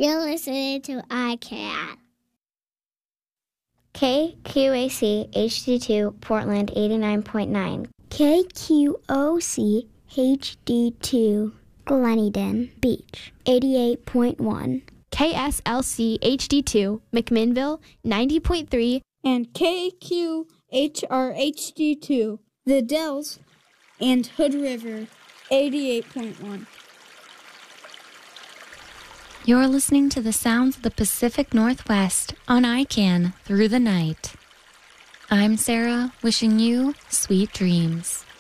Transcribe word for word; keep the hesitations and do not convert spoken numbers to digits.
You're listening to I Can. K Q A C H D two Portland eighty-nine point nine. K Q O C H D two Gleneden Beach eighty-eight point one. K S L C H D two McMinnville ninety point three. And K Q H R H D two The Dells and Hood River eighty-eight point one. You're listening to the sounds of the Pacific Northwest on I CAN through the night. I'm Sarah, wishing you sweet dreams.